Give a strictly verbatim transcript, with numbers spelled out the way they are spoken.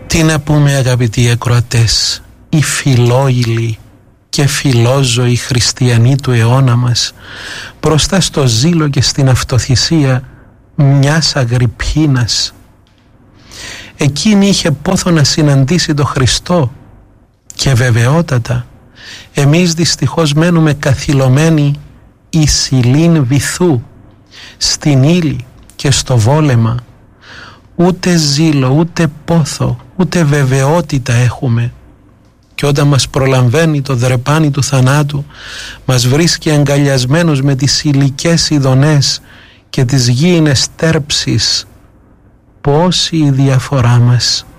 Τι να πούμε, αγαπητοί ακροατές, οι φιλόιλοι και φιλόζωοι χριστιανοί του αιώνα μας, μπροστά στο ζήλο και στην αυτοθυσία μιας Αγριππίνας. Εκείνη είχε πόθο να συναντήσει το Χριστό και βεβαιότατα εμείς δυστυχώς μένουμε καθυλωμένοι ισηλήν βυθού, στην ύλη και στο βόλεμα. Ούτε ζήλο, ούτε πόθο, ούτε βεβαιότητα έχουμε. Και όταν μας προλαμβάνει το δρεπάνι του θανάτου, μας βρίσκει αγκαλιασμένους με τις υλικές ειδονές και τις γήινες τέρψεις. Πόση η διαφορά μας.